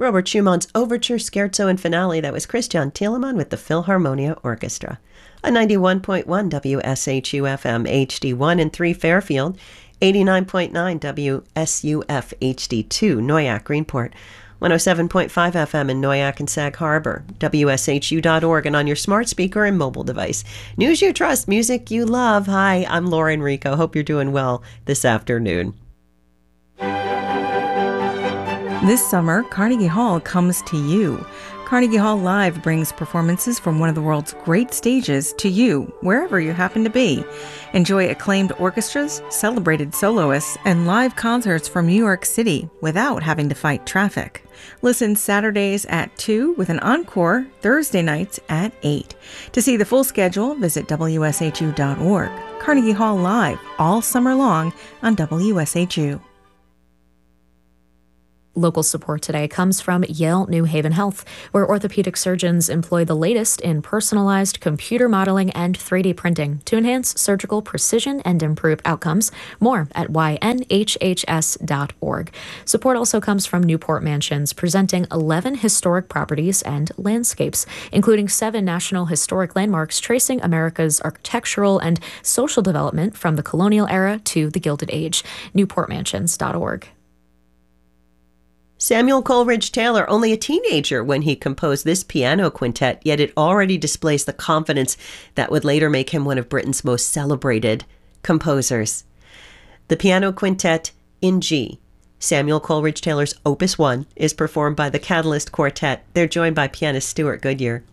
Robert Schumann's Overture, Scherzo, and Finale. That was Christian Thielemann with the Philharmonia Orchestra. A 91.1 WSHU FM HD1 and 3 Fairfield, 89.9 WSUF HD2 Noyak Greenport, 107.5 FM in Noyak and Sag Harbor, WSHU.org, and on your smart speaker and mobile device. News you trust, music you love. Hi, I'm Laura Enrico. Hope you're doing well this afternoon. This summer, Carnegie Hall comes to you. Carnegie Hall Live brings performances from one of the world's great stages to you, wherever you happen to be. Enjoy acclaimed orchestras, celebrated soloists, and live concerts from New York City without having to fight traffic. Listen Saturdays at 2 with an encore Thursday nights at 8. To see the full schedule, visit WSHU.org. Carnegie Hall Live, all summer long on WSHU. Local support today comes from Yale New Haven Health, where orthopedic surgeons employ the latest in personalized computer modeling and 3D printing to enhance surgical precision and improve outcomes. More at ynhhs.org. Support also comes from Newport Mansions, presenting 11 historic properties and landscapes, including 7 national historic landmarks tracing America's architectural and social development from the colonial era to the Gilded Age. newportmansions.org. Samuel Coleridge Taylor, only a teenager when he composed this piano quintet, yet it already displays the confidence that would later make him one of Britain's most celebrated composers. The piano quintet in G, Samuel Coleridge Taylor's Opus 1, is performed by the Catalyst Quartet. They're joined by pianist Stuart Goodyear.